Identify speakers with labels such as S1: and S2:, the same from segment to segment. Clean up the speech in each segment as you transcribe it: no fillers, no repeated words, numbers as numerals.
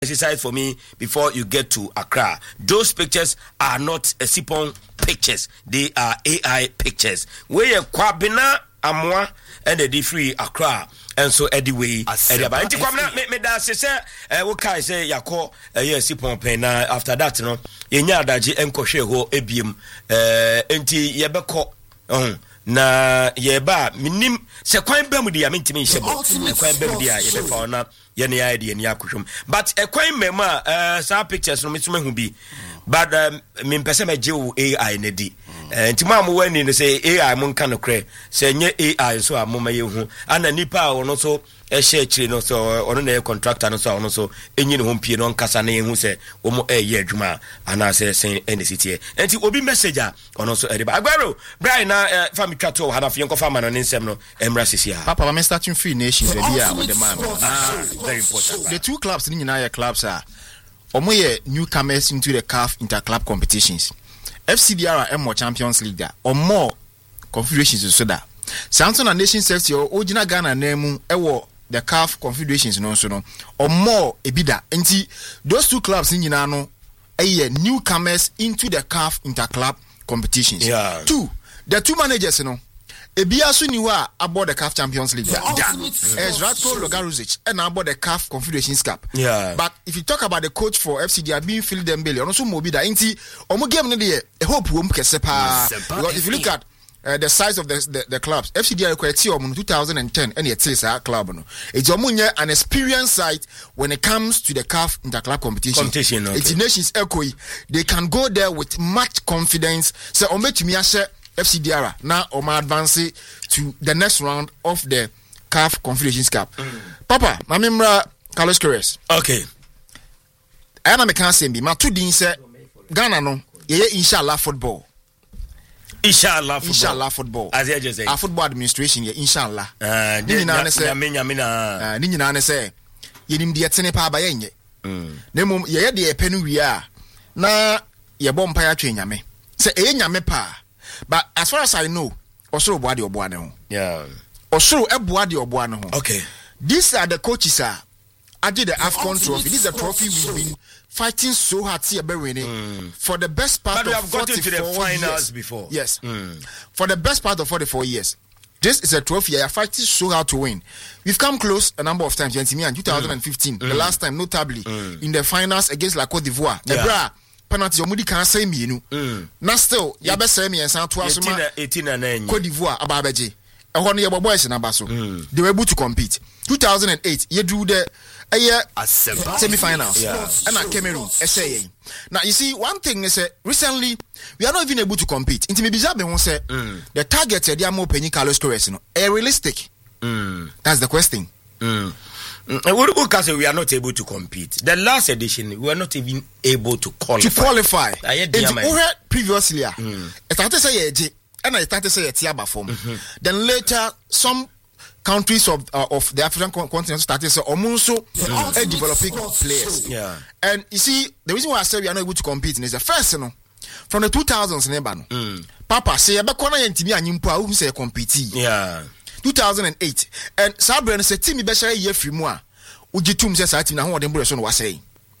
S1: exercise for me before you get to Accra. Those pictures are not Sipon pictures. They are AI pictures. We are Kwabena Amwa and the free Accra. And so anyway, after that, no, yenya daji enkoshe ho ebiem enti yebeko na yeba minim se kwan bamudi ya mentimi nhebo kwan bamudi ya yebefa na ye ne idea ne akohwom but kwan mema sa pictures no metuma hu bi but me mpese meje wo AI ne di enti ma mo wani ne say AI mo nka no kre se nye AI so amoma ye hu ana nipa wono so share chire no so ono na contractor no so ono so enyi ne ho pie no nkasa na ye hu se wo mo ye adwuma ana se sen NCT enti obi message a ono so ediba agbaro Brian na family twato hana fi enkofa ma no nsem no emra sisi ha
S2: papa me starting free nations we dia with the man
S1: very important
S2: the two clubs ni nyina clubs are omo ye newcomers into the CAF interclub competitions FCDR and more Champions League there or more confederations so that Samson and Nation Safety or Ojina Ghana name ewo the CAF confederations no so no or more ebida enti those two clubs in no newcomers into the CAF interclub competitions.
S1: Yeah.
S2: Two, the two managers no Ebiasu niwa aboard the CAF Champions League. Ratko Logaruzic and aboard the CAF Confederations Cup.
S1: Yeah.
S2: But if you talk about the coach for FCD being Phil Dembele, also Mobida, inti omo game no dey hope wom kesepa. Because if you look at the size of the clubs, FCD requires 2010 and it is a club no. It's omunye an experienced side when it comes to the CAF interclub competition.
S1: Okay.
S2: It's nations echoey. They can go there with much confidence. So ombetumi ahye FCDR now Oma advance to the next round of the CAF Confederations Cup. Papa, my member Carlos Queiroz.
S1: Okay.
S2: I am a can say me. My two din say Ghana no. Ye inshallah football.
S1: Inshallah
S2: football.
S1: As I just say.
S2: Our football administration ye inshallah. Ni nyina ne say ye nim de tene pa ba ye nye. Na mum ye de epenu wi a na ye bom pa ya twa nyame. Say e nyame pa. But as far as I know, Osoro Boade Oboane ho.
S1: Yeah.
S2: Osoro Boade Oboane ho.
S1: Okay.
S2: These are the coaches I did the AFCON trophy. This is a trophy we've been fighting so hard to be winning for the best part of 44 years. But we have gotten to the finals
S1: before.
S2: Yes. For the best part of 44 years. This is a trophy I are fighting so hard to win. We've come close a number of times. In 2015, the last time, notably, in the finals against La Côte d'Ivoire. Yeah. Penalty omudi kan say mienu na still ya be say me ensan to asoma
S1: 18 and 9
S2: Côte d'Ivoire ababeje ehon ye boys na baso they were able to compete 2008 ye do the semi-finals and Cameroon say now you see one thing is recently we are not even able to compete into maybe Zabe won say the target they are more penny Carlos Queiroz no realistic that's the question.
S1: We are not able to compete. The last edition, we were not even able to qualify.
S2: Previously, it started say and I started say Tiaba form. Then later, some countries of the African continent started say Omunso developing players.
S1: Yeah.
S2: And you see, the reason why I say we are not able to compete is the first, from the 2000s, Papa say Abakona Yentimi and Yimpa who say compete.
S1: Yeah.
S2: 2008 and Sabren said team be share year free mo ujitum say sa team na ho odem bro so no say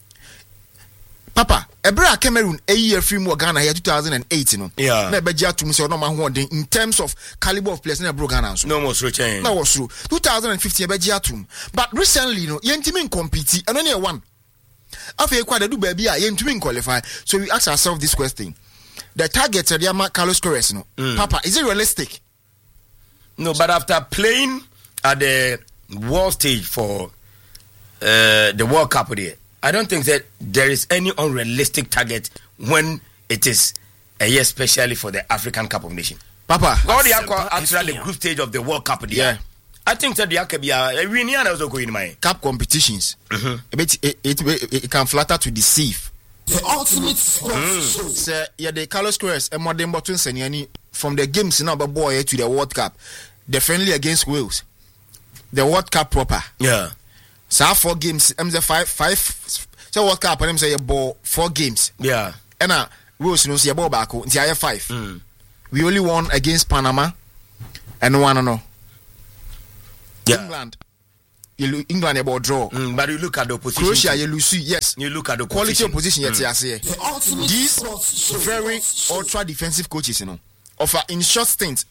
S2: Papa ebra Cameroon a year free mo Ghana here 2008 no na be gia tum say no ma ho odem in terms of caliber of players na bro Ghana so
S1: no more so change
S2: na was 2015 be gia tum but recently no yentimi compete and only one after kwa do ba bia yentimi qualify so we ask ourselves this question the target of Carlos Queiroz no Papa is it realistic?
S1: No, but after playing at the world stage for the World Cup there, I don't think that there is any unrealistic target when it is a year especially for the African Cup of Nations.
S2: Papa,
S1: God, actually the group stage of the World Cup there.
S2: Yeah.
S1: I think that the Akabia winning also going in my
S2: cup competitions. It can flatter to deceive.
S3: The ultimate
S2: Sir, yeah, the Carlos Queiroz and Modern Botton Seniani from the games now boy to the World Cup. The friendly against Wales. The World Cup proper.
S1: Yeah.
S2: So 4 games. five. So World Cup and say ball 4 games.
S1: Yeah.
S2: And Wales no see ball back. Until 5. We only won against Panama and one no.
S1: Yeah.
S2: England. England about draw.
S1: But you look at the opposition.
S2: Croatia, you lose. Yes.
S1: You look at the
S2: quality opposition. Yet, these very ultra defensive coaches, offer in short stints.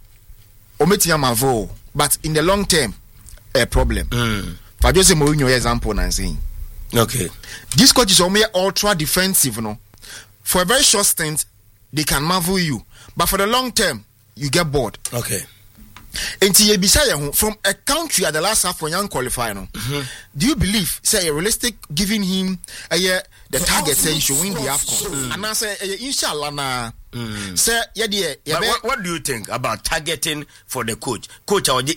S2: But in the long term, a problem. For Jose Mourinho example, I'm saying.
S1: Okay.
S2: These coaches are ultra defensive, For a very short stint, they can marvel you, but for the long term, you get bored.
S1: Okay.
S2: And from a country at the last half for young qualifier, do you believe say a realistic giving him the target say he should win the AFCON? And I say inshallah na say
S1: what do you think about targeting for the coach? Coach I would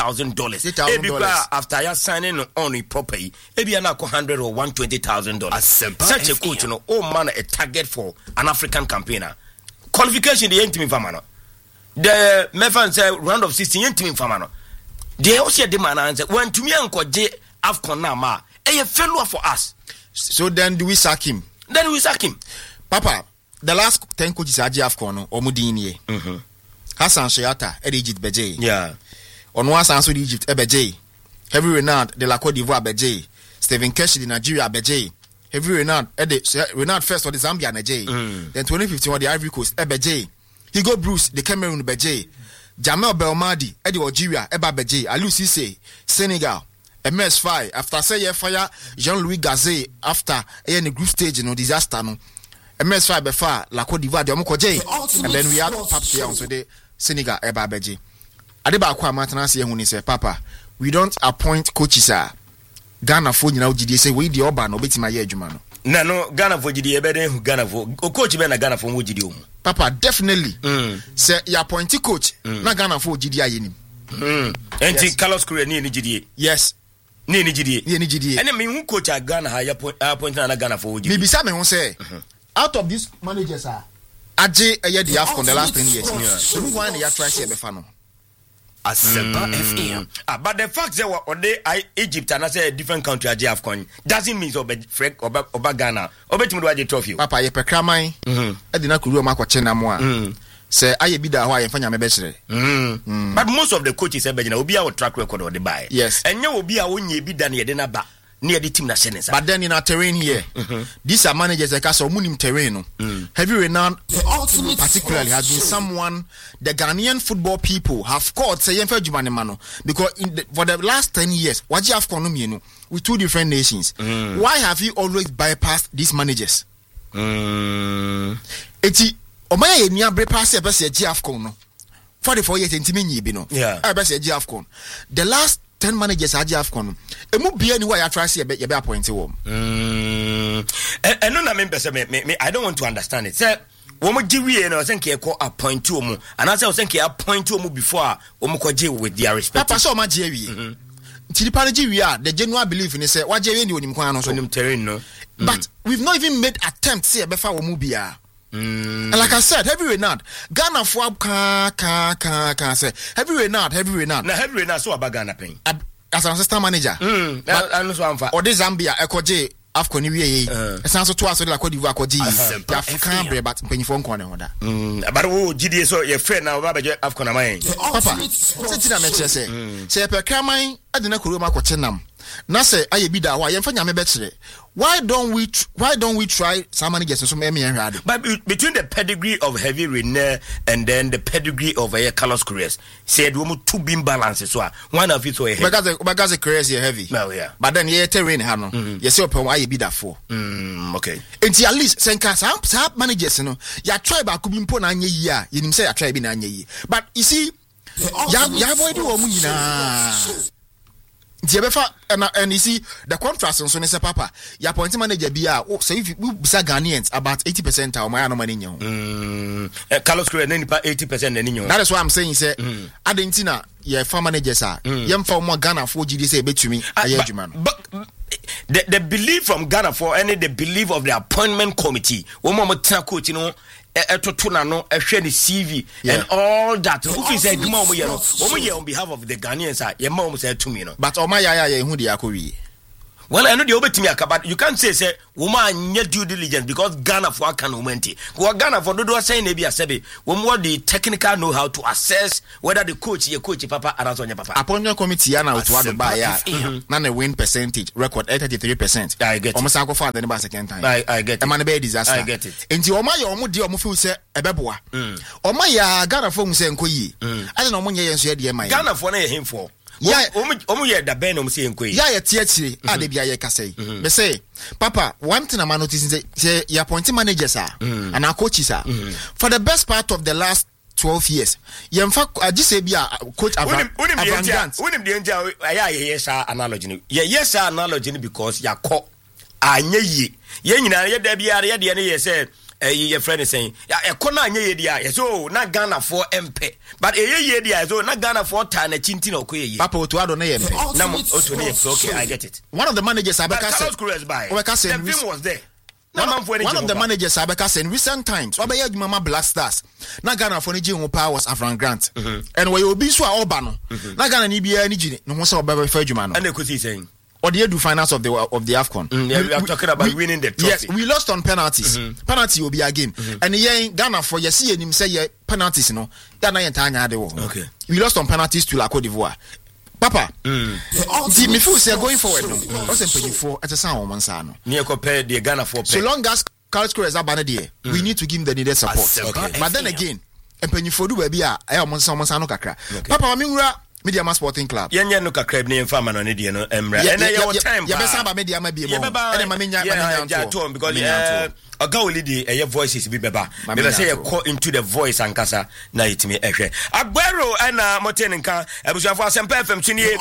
S1: $80,000. After you signing on it properly, maybe $100 or $120,000. Such a coach, man, a target for an African campaigner. Qualification the end to me for man. The Mefan say round of 16 yen team famano. They also demand answer when to me uncle J AFCON na ma a failure for us.
S2: So then do we sack him?
S1: Then we sack him.
S2: Papa, the last 10 coaches are AFCON or Mudini. Hassan Shiata, Egypt Beje.
S1: Yeah.
S2: On one side Egypt Beje. Heavy Renard de la Côte d'Ivoire Beje. Stephen Keshi de Nigeria Beje. Heavy Renard Renard first for the Zambia Beje. Then 2015 the Ivory Coast Beje. Hugo Bruce, the Cameroon Beje, Jamel Belmadi, Eddie Algeria, Eba Beje, Aliou Cisse, Senegal, MS5, after say fire Jean-Louis Gazet, after the group stage disaster, no MS5 befa La Côte d'Ivoire, the Omokoje, and then we had Paps here on the Senegal, Eba Beje. Adeba Kwa Martinez here when say, Papa, we don't appoint coaches, Ghana for GD say, we the Oban, obey my year, Jumano.
S1: No, Ghana for GD, Ghana for coach, Ghana for GD.
S2: Papa, definitely. Say you appoint coach. Na Ghana for GDI ni.
S1: And Carlos Correa ni GDA.
S2: Yes.
S1: Ni GDA.
S2: Ni GDA.
S1: And me who coach at Ghana appoint na Ghana for GDA.
S2: Maybe some who say out of these managers Aje the AFCON the last 10 years. So who want the try say be fan no.
S1: Asempa FM. But the fact that Egypt and I say a different country at AFCON doesn't mean so Frank oba Ghana. Obetimi do the trophy.
S2: Papa ye pe kraman e de na kuru ma kwache na mo a. Say aye bi da ho aye fanya me be kire.
S1: But most of the coaches say be na obi a track record or the buy.
S2: Yes.
S1: Enye obi a wonye bi da na ye de na ba. Near the team that
S2: but then in our terrain here, these are managers like us or Munim terrain. Heavy renowned, particularly has been someone the Ghanaian football people have called say Mano because for the last 10 years, what you have economy with two different nations. Why have you always bypassed these managers? Eti Omaya near bypass a best GFCON 44 years in Timini Bino.
S1: Yeah,
S2: I best GFCON. The last 10 managers at AFCON. Emu be anywhere I try to see a be appointed one.
S1: And no, I don't want to understand it. Say, woman give you no think you call appoint to mu, and I say think you appoint to mu before omukoje with their respect.
S2: Papa so much Jerry. Tilipanaji we are the genuine belief in say what Jerry ni onim so
S1: terrain no.
S2: But we've not even made attempt say befa omubia. And like I said, Heavy Renard, Ghana for can say Heavy Renard.
S1: Now Heavy Renard so about Ghana paying
S2: as an assistant manager.
S1: But I know so
S2: or this Zambia, Ekoje, AFCON we. It's also twice like Côte d'Ivoire, Côte d'Ivoire, but penny phone corner on that.
S1: But who GDA so your friend now about AFCON am I?
S2: Papa, say say per Kramai, I didn't kuruma Cochenam. Na say aye bi da wa yemfa me betre. Why don't we try some managers so me and
S1: but between the pedigree of Heavy Renard and then the pedigree of Carlos Correa said we two beam balances so one of it so heavy
S2: because the Correa is heavy.
S1: No, yeah.
S2: But then ye terrain ha no. You say open aye bi da for.
S1: Okay.
S2: Enti at least senka some managers no ya try ba kubi mpo na anye yi a yenim say ya try bi na anye yi. But you see ya avoid wo mu nyina. And you see the contrast on Sonny Papa, your appointed manager be so if we Ghanaians about 80% of my money.
S1: Carlos Correa 80%.
S2: That is why I'm saying, say, Argentina, your farm managers are young for more Ghana for GD say bet to me.
S1: But the belief from Ghana for any the belief of the appointment committee, coach, you know. No, a share the CV and all that. Who is a mom on behalf of the Ghanaians? Your mom said to me, no.
S2: But oh my who the akuri.
S1: Well, I know the obetimi aka, but you can't say woman nye due diligence because Ghana for can womanti. What Ghana for do say maybe a sebi. When what the technical know how to assess whether the coach papa Arazonya papa.
S2: Upon your committee now to what buy none a win percentage record 33%.
S1: I get it.
S2: Almost go for the second time.
S1: I get it.
S2: A man be disaster.
S1: I get it.
S2: Enti o ma ya omo di omo fi say ebeboa. O ma ya Ghana for mu say nkoyi. I don't know money yenso ye de man.
S1: Ghana for na ye him for. Yeah, omu ye da ben omu say nkoyi.
S2: Ya ye tie ade bia ye kase. Me say papa, one thing I'm noticing say your appointing managers are and our coaches are for the best part of the last 12 years. You in fact I just say be a coach Abraham Grant.
S1: Unim the enja yes analogy. Yes analogy because ya ko anye yi. Ye nyina ye da bia ye de ne say your friend is saying, a corner ye dia, so not Ghana for MP, but a ye dia, so not Ghana for Tana Chintino Quay.
S2: Papa to add on a
S1: okay, I get it.
S2: One of the managers
S1: Abacas by the film was there.
S2: One of the managers Abacas in recent times, Obey Mama Black Stars. Not Ghana for Nijin power was Afran Grant. And where you be so Obano, not Ghana Nibia Nijin, no more so Baba Ferjuman.
S1: And they could see saying.
S2: Or the do finance of the AFCON.
S1: We are talking about winning the trophy.
S2: Yes, we lost on penalties. Penalty will be a game. And yeah, Ghana for you see him say penalties, you know. Ghana entire de
S1: okay.
S2: We lost on penalties to La Côte d'Ivoire. Papa, see me feel say going forward no. Also pay for at a sound one son.
S1: Near compare the Ghana for
S2: so long as Carlos Cruz are banner there, we need to give him the needed support.
S1: Okay.
S2: But then again, and penny for do baby I am someone kakra. Papa Mingra Media Sporting Club.
S1: Yenya no kakra ni mfa ma no ne de no emra. And your time.
S2: Ya be saba media ma bi mo. And ma menya
S1: to because oga olidi eye voices bi beba. Me say you call into the voice ankasa na itimi ehwe. Agbero na moten nka abusuafo Asempa FM tuni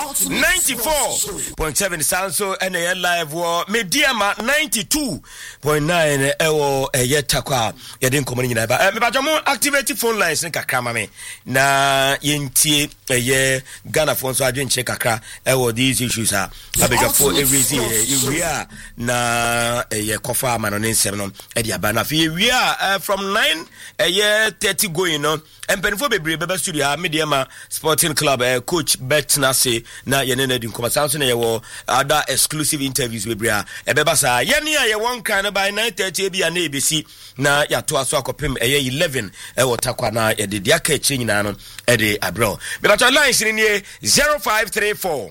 S1: 94.7 Sanso and eye live wo media ma 92.9 ewo eye takwa ye de nkomo nyina ba. Me ba mo activate phone lines nkakra ma me. Na yentie eye Ghana for so adwen che kakra ewo these issues are abejafo everything area na ye kofa ma no nsem no e dia ba na fi area from 9 30 going on empenfo bebre beba studio media ma Sporting Club coach Betna say na ye ne di nkoma sanso na ye wo other exclusive interviews bebre e beba sa ye ne ye won kan by 9:30 bia na ebesi na ya to aso akopem 11 e wo takwa na ye de dia ka echi nyina no e de abro beba to lines ni 0534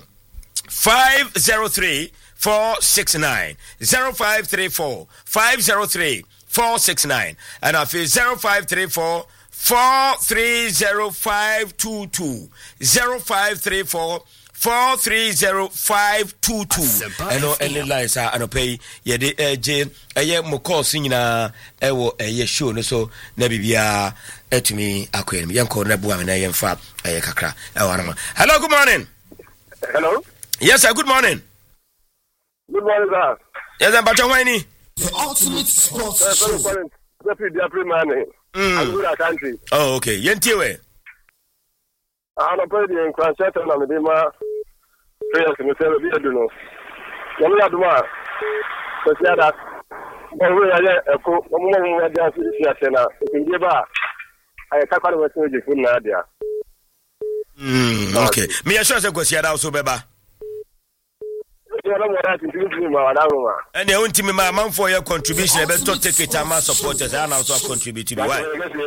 S1: 503 469 0534 503 469 and I feel 0534 430 0534 430 and no any lines are and pay ye de Jane mo call nyina ewo show no so na bibia etumi akwem yanko na bua me na yemfa kakra ewo. Hello, good morning.
S3: Hello.
S1: Yes sir, good morning.
S3: Good morning, sir.
S1: Yes, I'm Bacha Wani.
S4: The ultimate sports show.
S3: I'm good at country.
S1: Oh, okay. Yentiwe.
S3: I'm a pretty in concert and I'm a dema. Prayers in the cell of the Aduno. Yamla Duma. So, yeah, that. But we are a cook. I'm going to dance with the Siena. You can give up. I can't find what you put Nadia.
S1: Okay. Me, I sure go see that also, Beba. And the only team my man for your contribution, but to take it, my supporters and also contribute to the why.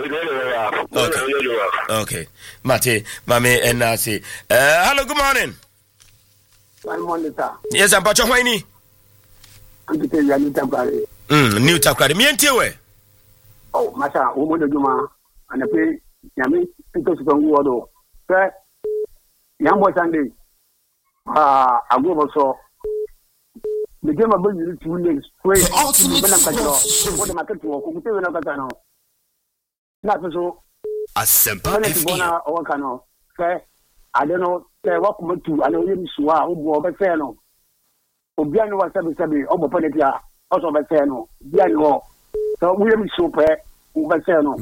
S1: Okay, Mate, Mame, and I say, hello, good morning.
S5: Good morning, sir.
S1: Yes, I'm Pacho Wayne.
S5: I'm to tell you, New Takwari.
S1: New Takwari, me and Tiwe.
S5: Oh, Masha, Umo Juma, and I play Yami, because of Wado. Sir, Yambo Sunday. I go also. The game of 2 legs, straight.
S4: Ultimate sports show.
S5: What am I going to walk? Who tell you now? Not so.
S4: Asempa FM.
S5: Or can say, I don't know. Say what come to. I know you swa who go over say no. Obiano was sabi obo penetia also be say no. Biano. So we am super over say no.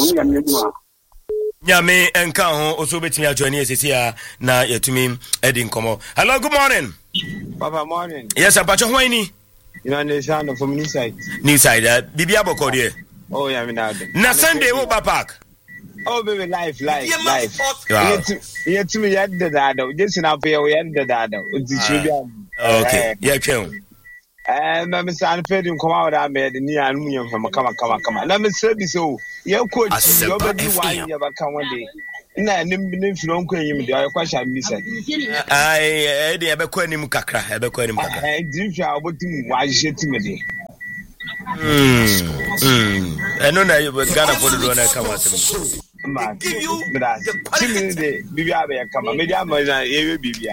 S1: Nyame enka ho oso betimi adwani esisia na yetumi edi nkomo. Hello, good morning.
S6: Papa, morning.
S1: Yes, I'm Pacho Wayne.
S6: You understand from new side.
S1: New side, Bibia Bokode.
S6: Oh, yeah,
S1: na Sunday wo ba park.
S6: Oh, baby, life. Yet to me, yet the dad. Just now, pay we end the dad.
S1: Okay, yeah, Chen.
S6: Na me san fedi nkoma wa da me de ni anu nyem fam kama na me se bi so ye coach yo be di wan ye ba kan wode na nim firo nko yim de ayo kwasha mi se
S1: ai de be ko anim kakra
S6: di fi abotim wa jeti me de
S1: eno na Ghana for the one come out
S6: give you the bibia be kama media ma ye bibia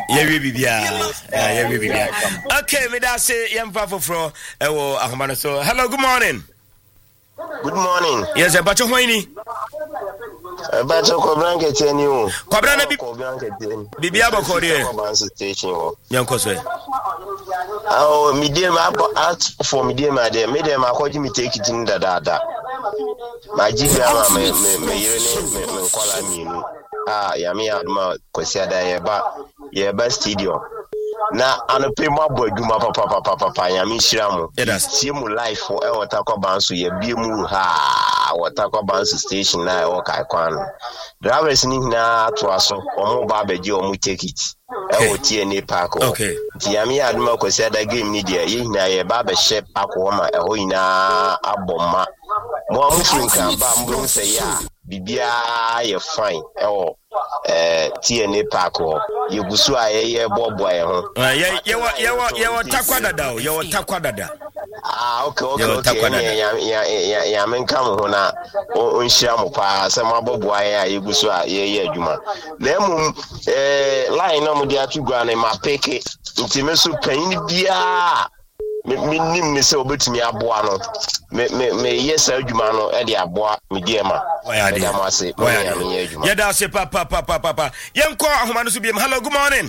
S1: okay me da say yemfa foforo ewo ahomano so hello good morning yes but you hoini
S7: but ko blanket eni o
S1: kwabra na bibia bokore
S7: station o
S1: yanko so
S7: medium out for medium ade medium akoji mi take it in da ma jibia ma me yire ne me kwala minu yami aduma kwesi ada ye ba studio na anope mabo aduma papa yami shiramu see mu life for e water ko banso ye bie mu water ko banso station na e wo kai kwan drivers ni na to aso omo ba beji omo take it e wo tie ni park
S1: okay
S7: yami aduma kwesi ada game ni dia ye hina ye ba be ship akwo ma e ho ina aboma mo amufinka ba mbro se ya bibia ye fine e wo TNA park ye gusu aye bobo ye ho
S1: ye takwa dada
S7: okay ya men kam ho na onhia mo pa se ma bobo aye ye gusu aye adwuma na emum line na mo dia tugua na ma peke ntime so pan bia nim me se obetumi aboa no me yes adwuma no e de aboa me die ma ya ma se
S1: ya da se papa yenko ahoma no so biem hello good morning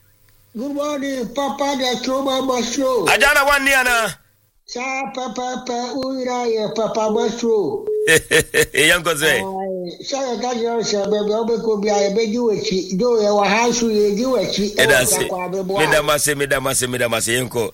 S8: papa da choba basho
S1: ajana wani ana
S8: sa papa uira ye papa basho
S1: yenko ze
S8: sa ga yo se bebe obeko bia e beji wechi do ye wa hasu ye ji wechi
S1: e da se me da mase yenko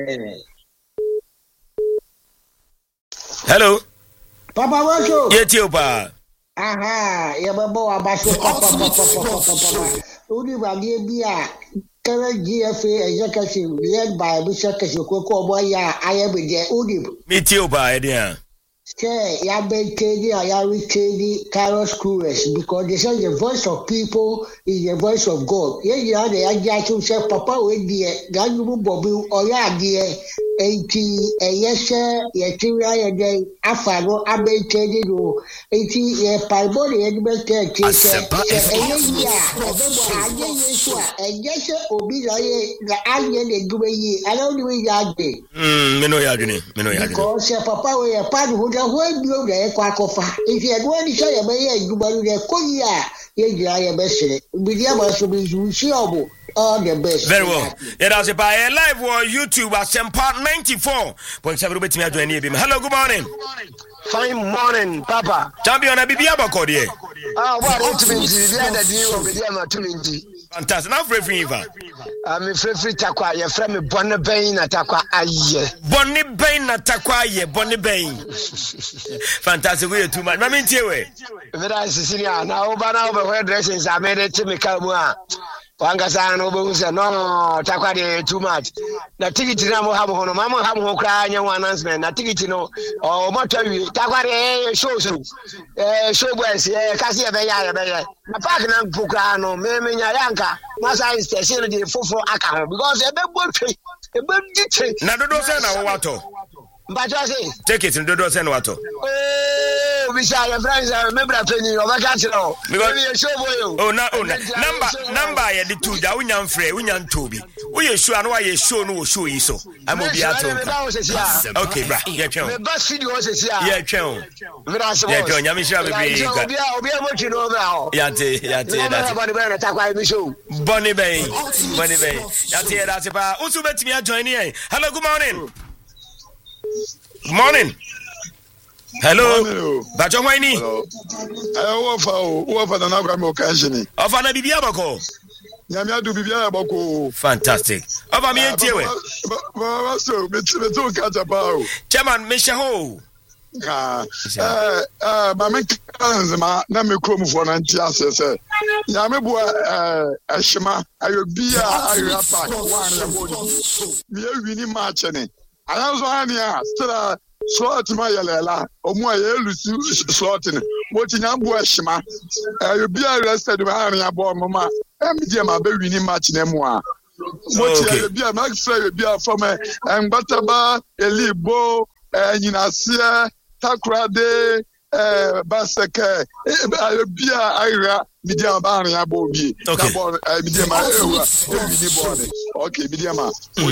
S1: hello
S8: papa basho
S1: yetio pa
S8: ye bebo abasho papa udi ba die bia kere GFA executive led by Bishop Keshoko Boya ayebide udi
S1: metio pa edia
S8: say ya be kedi ya kedi Carol Screws because they say the voice of people is the voice of God ye ya de ajachu say papa we die ganu bobi oya die enti eyese ye tiria ye de afaro abekedi do enti ye palbori ye be take eya obebo aje yesu a eyese obi la aye le dube yi ala oni we ya de
S1: me no ya
S8: because papa we pa do who bi o de kwa kofa if you go ni say ye be ye dubaru de koyi a ye gira ye be sere bi ama so bi shi obo all the best.
S1: Very well. Yeah, that's it. By live on YouTube at Sempa 94.7. Hello, good morning.
S9: Fine morning, Papa.
S1: Champion Abibia Bakodi.
S9: What to me? The other day of the Yama to me.
S1: Fantastic. Now, free Eva.
S9: I'm a free Takwa, your friend Bonnie Bain Atakwa Aye.
S1: Bonnie Bain Atakwa, Bonnie Bain. Fantastic. We are too much. Mammy Tewe.
S9: Vera Cecilia, now, over where dresses are made it to me. Wanga sana obuza no takwade too much na ticket na mo habo hono mama habo ho kra nya announcement na ticket no o motawi takwade show show boys kasi ya be ya na park na pukra no me nya yanka masa station de fofo aka ho because e be botwe e be dite
S1: na dodo se na wo wato
S9: mbajo se
S1: ticket dodo se na wato
S9: Bisha your friends remember penny over catchero because show boy
S1: number ya the two da unya mfre unya ntobi we show anu wa show no show yi so am obi ato okay bra yeah twen
S9: me best video se sia
S1: yeah twen yeah twen nyame shira be bi
S9: obi emoji no bra
S1: ya te that
S9: body be ta kwa mi show
S1: Bonnie Bay ya te that ba usu betimi a join here hello good morning Hello. Bajo Wini.
S10: Ofa na kwa mo kanjini.
S1: Ofa na bibia bako.
S10: Nyamia du bibia bako.
S1: Fantastic. Ofa mi entiewe.
S10: Ba so, me to catch up.
S1: Chairman Misha Ho.
S10: ma me kanzema na me krom for na ntia sese ya me bo ehima ayobia ayapa wan ya bodi me wini match ne ayanzo ania still slot ma yelela omu ayelusi slot ne mo tinya bo ehima ayobia arrested ma ania bo mama MD ma be wini match ne mo a mo tinya bia max frey bia from Ngbataba Elibo Nyinasia Takrade Baseke bia Ira Midiama Bani Abobi Midiama okay Midiama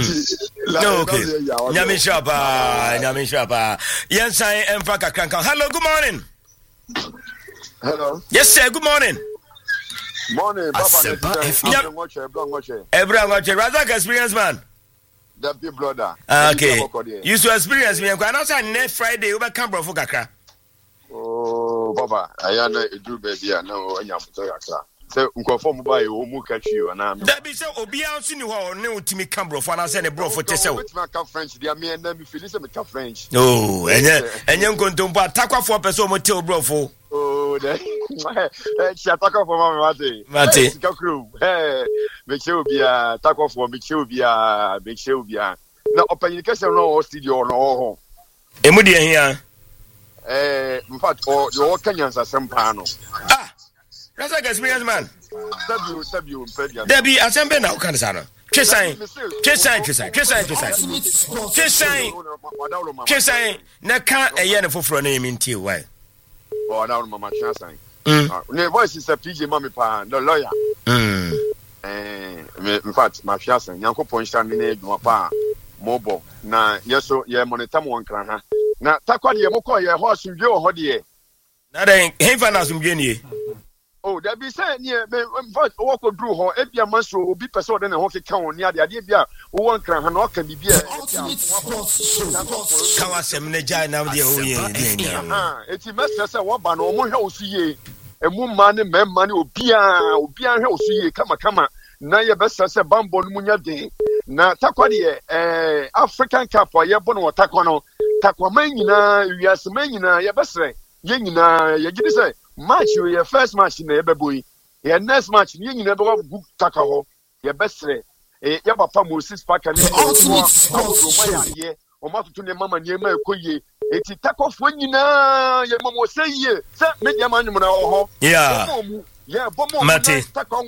S1: Nyami Shapa Yansai Mfaka Krankan. Hello, good morning.
S10: Hello.
S1: Yes sir, good morning.
S10: Morning Baba.
S1: Everyone watch Razak experience man.
S10: That big brother.
S1: Okay. You should experience me. I say next Friday over Canberra for kakra.
S10: Oh, Baba, I am do baby. I know I am so kakra. So unkonform buy o mu catch you na.
S1: That be so obi anso ni ho ne utimi Canberra for na say ne bro for tese o.
S10: Which man can French? Dia me na me feel say me can French.
S1: Oh, enye nkontompo atakwa for person mo tell bro for.
S10: Oh, she attack for
S1: Mate.
S10: Make sure be a tackle for make sure be a now open education no studio no.
S1: Emudi here.
S10: In fact, or your Kenyans are some panel.
S1: That's like experience man.
S10: W
S1: Debbie asembe na ukanisana. Chesai na ka eye ne foforo na yemi ntie why.
S10: Oh, now mama Chesai. Ne voice is a PJ mommy pa the lawyer. In fact, my fiance Nyankopon stand in edwuma pa mobo na yeso ye monitor mo nkran ha. Na takwa de mo call ye horse ndwe o hode.
S1: Na den hefa na asumdwe nie.
S10: Oh, there be say near walk through her, Ebia Maso, will be person than a hockey count near the idea who won't cram and can be beer.
S1: Kawasem Neja now the
S10: it's a mess what ban or more house ye. A woman, man, money, or Pia house ye, come. Now your best as a bamboo munya day. Na takwadi African Cup or Yabon or Takwano, Takwamana, Yasmana, Yabasre, Yingina, Yagisa. Match your first match in the Ebeboy. Your next match, you never have good tackle. Your best friend. Yaba Pamu 6 pack and ultimate or Matu Mama Yema Koye. It's a tackle when you know your mom was saying, make your money. Yeah,
S1: Mate,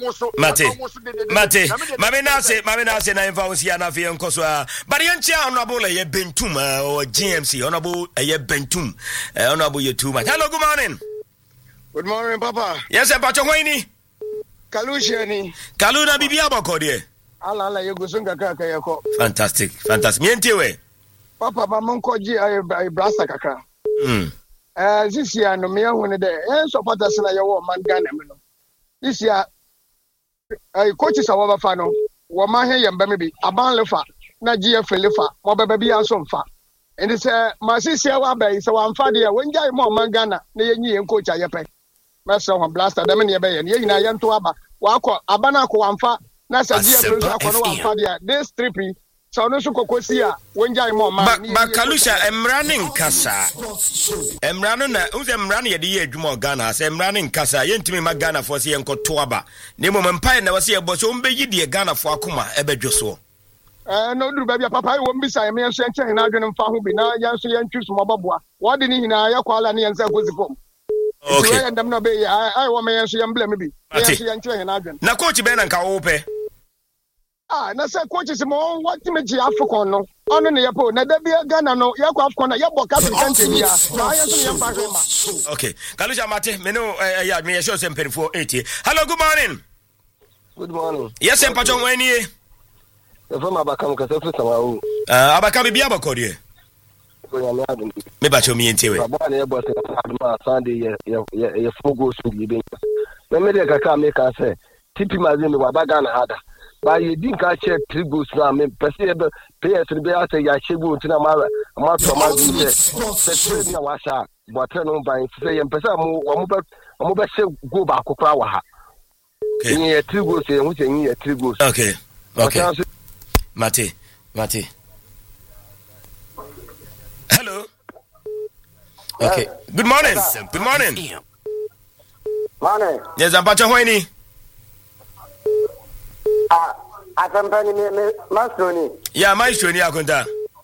S1: Mamina say na involves yana fi nkoswa. But yancha honorable ye Bentum or GMC honorable ye Bentum. Honorable you too much. Hello, good morning.
S9: Good morning, Papa.
S1: Yes, sir, Pacho Wayne.
S9: Kalusheni.
S1: Kaluna Bibia Bokode.
S9: Ala Yogusunga Kakayako.
S1: Fantastic. Mientiwe.
S9: Papa, Mamonkoji, I brasa kaka. This year, no mere one day, and so what does your man Ganamino. This year, coaches are over Fano, Wamahe and Baby, Aban Lefa, Najia Felifa, or Baby Asomfa. And it's my sister Wabe, so I'm Fadia, when Jai Mo Mangana, Ney and Coach Ayape. Master of Blaster, Damania Bay, and Yana Yantuaba, Wako, Abanako, Amfa, Nasa Dia, Fadia, this trippy. So no Sukosia, when Jai Mo
S1: Kalusha, I'm running Casa. I'm running, I'm running a year more Ghana, I'm running Casa, Yentimi Magana for Sianko Tuaba. Nemo Empire never see a boss, Umbe Ghana for Akuma, Ebejoso.
S9: No, do baby, Papa won't be saying me and Shanty and Adrian and Fahubi now, Yancy and choose Mobabwa. What didn't he know? Yaqualani and Zago. Okay, and I'm not be. I want me and see and blame me. Now,
S1: Coach Ben and Kaope.
S9: Now, say, coaches, more what to make African no. On the airport, now there be a gun and no Yakov corner, Yabok up in country.
S1: Okay, Kalusha Mate, Meno, I may show some pen for 80. Hello, good morning.
S11: Good morning.
S1: Yes, and Paton Wayne.
S11: The former Abakam Cassandra.
S1: Abakami Biabakodi. Me bacho mi entiwe.
S11: Sunday ye fogo so libin. Me me de kaka me ka say tipi mazin wa bagana hada. Ba ye din ka check tributes na me pese PS be ate ya chegu ntina ma to ma du se na wa sha but no ban say ye pese mo be se go ba kokra wa ha.
S1: Okay.
S11: Ye tributes ye hu se ye tributes.
S1: Okay. Mate. Okay. Good morning. Good morning.
S12: Morning.
S1: Yes, Abacha Hoini.
S12: Asampani me Mastroni.
S1: Yeah, Maestro ni akonta.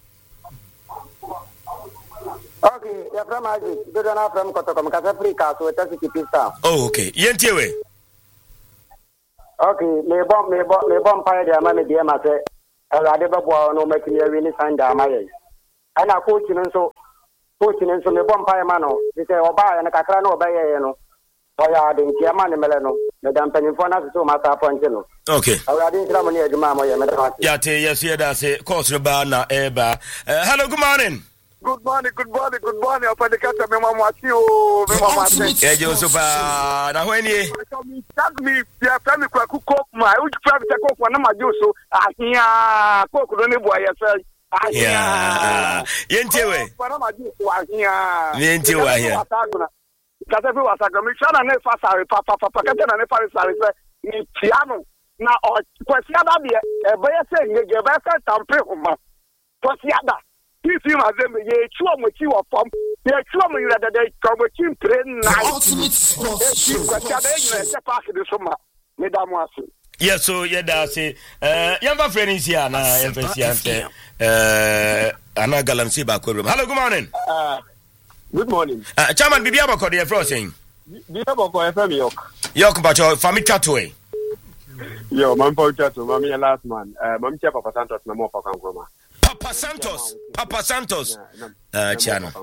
S12: Okay, you're from Magic. Good enough from Kotokom, Casafrica, so it's a city pista.
S1: Oh, okay. Yentiewe.
S12: Okay, me bomb pie, the Amami Diama say, Aladeba no making a winning sign, the Amaya. And I coaching and so me bomb pie mano. They say, Oba and a Cacrano by Oya, the Chiamani Melano, Madame Penifona, so much appointment.
S1: Okay.
S12: I didn't tell me your mamma.
S1: Yate, yes, yeah, that's it. Course Rabana, Eba. Hello, good morning.
S10: Good morning. Upon the cat, my mama, you, my mama said,
S1: yeah, Joseph, now when you
S10: tell me, your family cook my which private cook one of my juice, I hear cook only boy,
S1: yeah, Yentiewe. Yentiewe here.
S10: Because was a commission and a papa, and a Paris, in piano. Now, question a boy saying, you better tamper, Posiada. If you have them, ye chum with you or pump, ye chum you that they come with you, train night.
S1: Yes, so yeah, that's it. Younger friend is here now. Anna Galamsi Bakurum. Hello, good morning.
S13: Good morning.
S1: Chairman Bibiaba called the frosting.
S13: Bibiaba called FM York.
S1: York, but your family chatway.
S13: Yo, my poor chat, Mammy, last man. Mammy Papa Santos, no more for Kankoma.
S1: Papa Santos. Channel.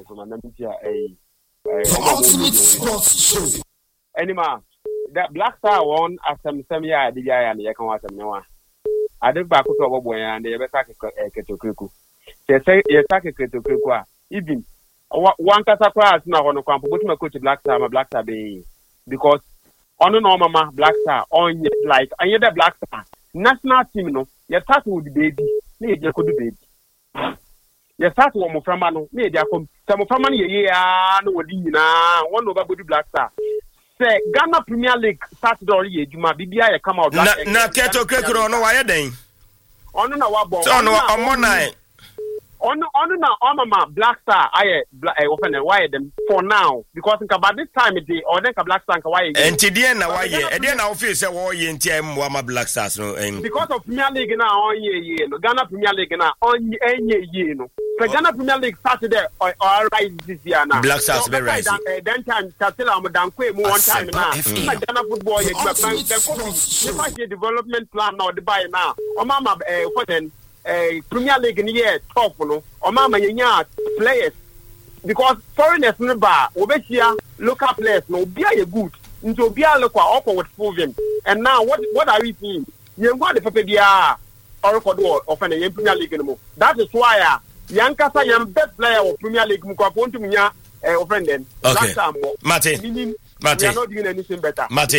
S14: Ultimate Sports Show.
S13: Anyway, that Black Star won as some year, the guy and the Yakan Noah. I did back to our boy and the Besaka Ketoku. They say, you attack a Ketoku. Even one Casacras now on the camp, but my coach Black Star, my Black Star Bay. Because on a normal Black Star, on like, and you're the Black Star. National team, no, you're starting with the baby. Maybe you could do baby. You start one from Mano, maybe I come some from Mani, yeah, no, one over Body Black Star. Say Ghana Premier League started already, Juma, BBI come out.
S1: Na Keto Kekro, no, why then?
S13: On no,
S1: so no, on one night.
S13: On Mama Black Star, I often why them for now because about this time it day or then Black Star why
S1: and today now why and then I feel say war in time Wama Black Stars no
S13: because of Premier League now on ye no Ghana Premier League now on ye no so Ghana Premier League started there or rise this year now
S1: Black Stars very rising
S13: then time Tatila am dan kwe mu one time now Ghana football ye the development plan now the buy now o mama for then Premier League in the year top no or mama yenya players because foreigners no ba obehia local players no be a good into be a local up with proven and now what are we seeing you go the papa dia or record of an Premier League no that is why Yankasa yam best player of Premier League mu kwa pontu munya offend them
S1: okay Mate
S13: we are not doing anything better.
S1: Mate.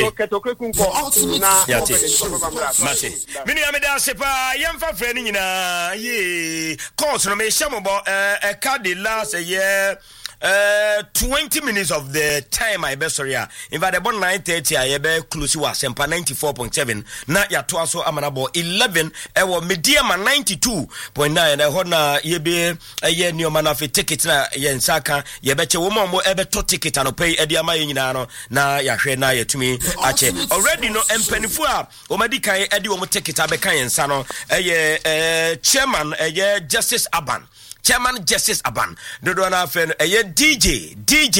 S13: Mate.
S1: Mini ameda sepa yemfa freni nyina ye course no me shamobo a card last a year 20 minutes of the time I be sorry in fact about 9:30 I be close to Asempa 94.7 na ya to aso amanabo 11 ewo medium 92.9 e ho na ye be ye nioma na fe ticket na ye nsaka ye be che wo mo e be to ticket no pay e dia ma ye nyina no na ya hwe na ye tumi ache already no empanifu a o madi kan e di wo ticket abeka ye nsa no chairman Justice Aban Chairman Justice Aban dodo na fe DJ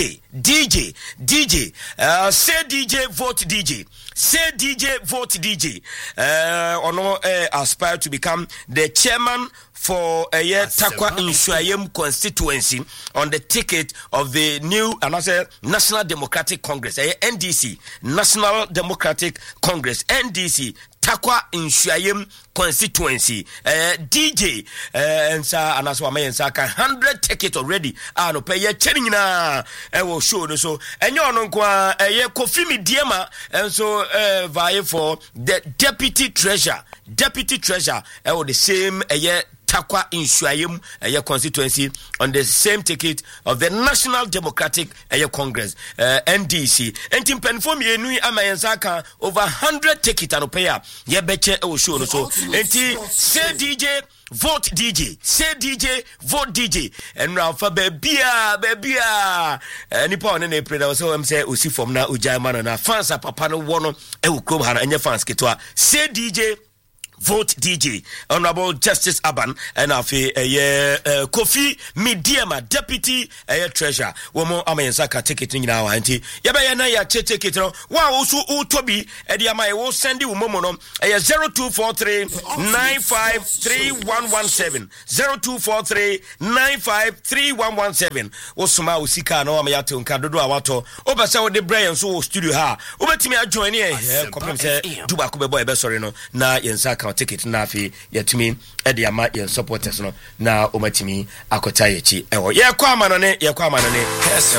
S1: say DJ vote DJ say DJ vote DJ ono aspire to become the chairman for a year Takwa Insuayem constituency on the ticket of the new National Democratic Congress NDC National Democratic Congress NDC Takwa Insuayem constituency DJ and sa anaso ma yensa kan 100 tickets already no pay ye chering na will show no so enyo no kwa ye Kofi Midiema and so vie for the deputy treasurer the same year Takwa Insuayem constituency on the same ticket of the National Democratic Congress NDC and in penform ye nui amayansaka over 100 ticket and pay ye beche show no so enti say DJ vote DJ. Say DJ, vote DJ. And Rafa Babia. Nipa on any prayer. So I'm say usi from na ujai na fans are papa no wono e ukrom hana enye fans ketwa. Say DJ. Vote DJ. Honorable Justice Aban and Afi Kofi Mediama Deputy Treasurer. Womo Amayensaka take it in our auntie. Yabayana ya take it on. Wow, so Utobi Ediama will send you Momono 0243 953117 0243 953117. Osuma Usika no Amayato Kadodo Awato. Obasa de Brian so studio ha. Obetimi join here. Kopem say Dubaku boy be sorry no na Yensaka ticket na fi yetumi e de ama yen supporters no na omatimi akota yechi ewo ye kwa ama no ne